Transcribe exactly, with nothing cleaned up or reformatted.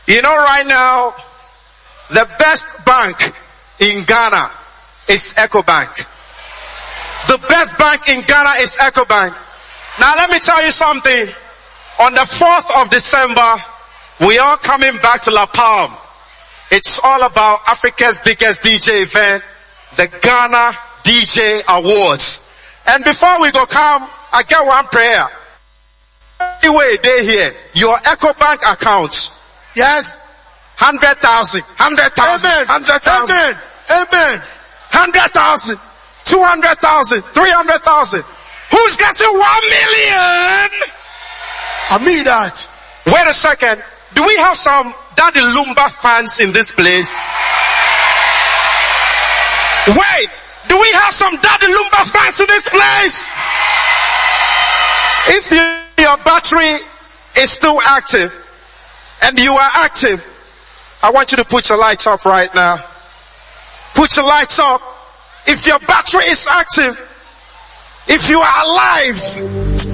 You know, right now, the best bank in Ghana is EcoBank. The best bank in Ghana is EcoBank. Now let me tell you something. On the fourth of December, we are coming back to La Palm. It's all about Africa's biggest D J event, the Ghana D J Awards. And before we go come, I get one prayer. Anyway, they here, your EcoBank account. Yes. Hundred thousand. Hundred thousand. Amen. Hundred thousand. Amen. Amen. Hundred thousand. Two hundred thousand. Three hundred thousand. Who's getting one million? I mean that. Wait a second. Do we have some Daddy Lumba fans in this place? Wait. Do we have some Daddy Lumba fans in this place? If you, your battery is still active and you are active, I want you to put your lights up right now. Put your lights up. If your battery is active, if you are alive,